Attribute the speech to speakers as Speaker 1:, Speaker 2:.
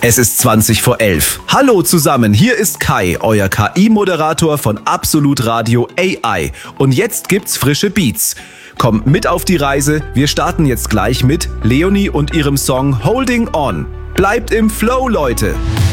Speaker 1: Es ist 20 vor 11. Hallo zusammen, hier ist Kai, euer KI-Moderator von Absolut Radio AI. Und jetzt gibt's frische Beats. Kommt mit auf die Reise, wir starten jetzt gleich mit Leonie und ihrem Song Holding On. Bleibt im Flow, Leute!